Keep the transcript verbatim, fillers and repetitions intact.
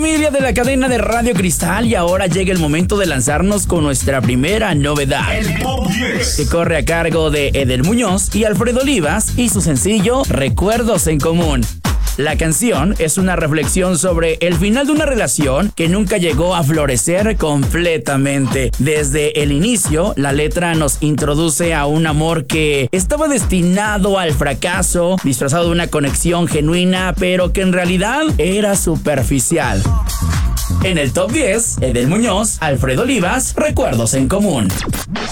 familia de la cadena de Radio Cristal, y ahora llega el momento de lanzarnos con nuestra primera novedad. El Top diez. Que corre a cargo de Eder Muñoz y Alfredo Olivas y su sencillo Recuerdos en Común. La canción es una reflexión sobre el final de una relación que nunca llegó a florecer completamente. Desde el inicio, la letra nos introduce a un amor que estaba destinado al fracaso, disfrazado de una conexión genuina, pero que en realidad era superficial. En el Top diez, Eder Muñoz, Alfredo Olivas, Recuerdos en Común.